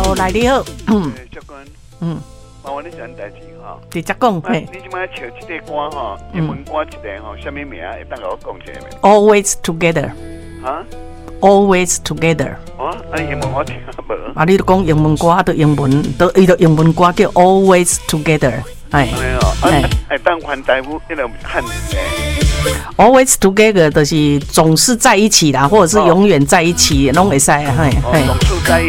Hello， 来你好。 教官， 麻烦你一件代志哈。 直接讲，嘿。 你即摆唱这个歌哈，英文歌一个哈，什么名？会当甲我讲一下没 ？Always together。 哈 ？Always together。 哦，你英文我听无。 啊，你都讲英文歌，都英文，都伊都英文歌叫 Always together。哎。 当还台语，那个汉字。 Always together 就是总是在一起啦，或者是永远在一起，拢会使，嘿。 总是在一